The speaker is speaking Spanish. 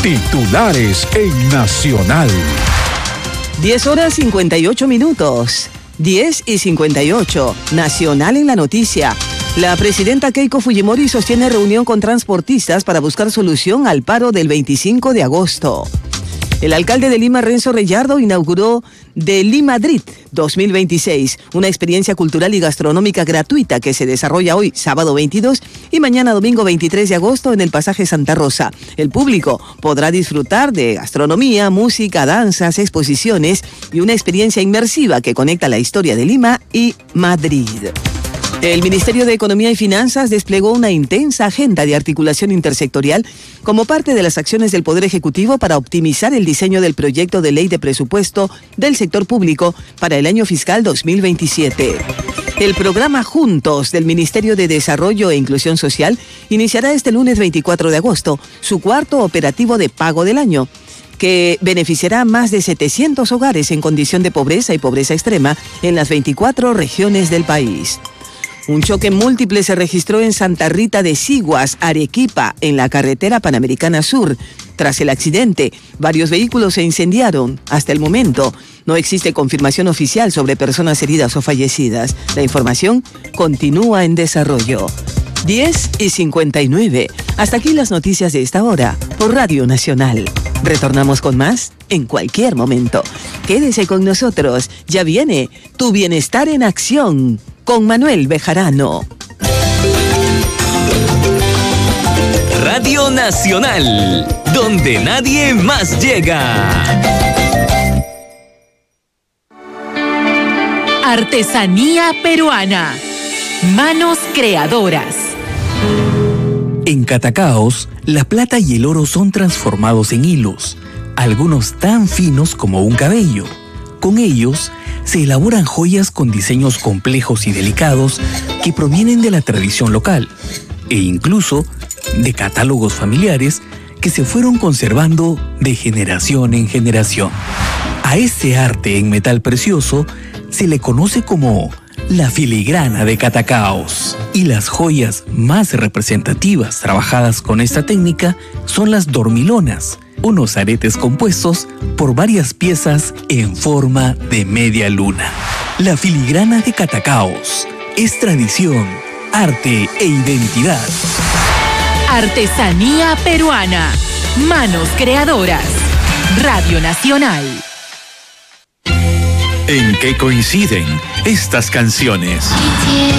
Titulares en Nacional. 10:58. 10:58. Nacional en la noticia. La presidenta Keiko Fujimori sostiene reunión con transportistas para buscar solución al paro del 25 de agosto. El alcalde de Lima, Renzo Reyardo, inauguró de Limadrid 2026, una experiencia cultural y gastronómica gratuita que se desarrolla hoy, sábado 22, y mañana, domingo 23 de agosto, en el pasaje Santa Rosa. El público podrá disfrutar de gastronomía, música, danzas, exposiciones y una experiencia inmersiva que conecta la historia de Lima y Madrid. El Ministerio de Economía y Finanzas desplegó una intensa agenda de articulación intersectorial como parte de las acciones del Poder Ejecutivo para optimizar el diseño del proyecto de ley de presupuesto del sector público para el año fiscal 2027. El programa Juntos del Ministerio de Desarrollo e Inclusión Social iniciará este lunes 24 de agosto su cuarto operativo de pago del año, que beneficiará a más de 700 hogares en condición de pobreza y pobreza extrema en las 24 regiones del país. Un choque múltiple se registró en Santa Rita de Siguas, Arequipa, en la carretera Panamericana Sur. Tras el accidente, varios vehículos se incendiaron. Hasta el momento, no existe confirmación oficial sobre personas heridas o fallecidas. La información continúa en desarrollo. 10:59. Hasta aquí las noticias de esta hora, por Radio Nacional. Retornamos con más en cualquier momento. Quédese con nosotros. Ya viene Tu Bienestar en Acción, con Manuel Bejarano. Radio Nacional, donde nadie más llega. Artesanía peruana. Manos creadoras. En Catacaos, la plata y el oro son transformados en hilos, algunos tan finos como un cabello. Con ellos, se elaboran joyas con diseños complejos y delicados que provienen de la tradición local e incluso de catálogos familiares que se fueron conservando de generación en generación. A este arte en metal precioso se le conoce como la filigrana de Catacaos. Y las joyas más representativas trabajadas con esta técnica son las dormilonas, unos aretes compuestos por varias piezas en forma de media luna. La filigrana de Catacaos es tradición, arte e identidad. Artesanía peruana. Manos creadoras. Radio Nacional. ¿En qué coinciden estas canciones?